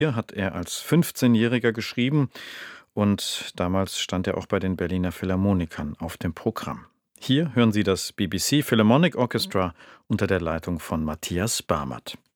Hier hat er als 15-Jähriger geschrieben und damals stand er auch bei den Berliner Philharmonikern auf dem Programm. Hier hören Sie das BBC Philharmonic Orchestra unter der Leitung von Matthias Barmert.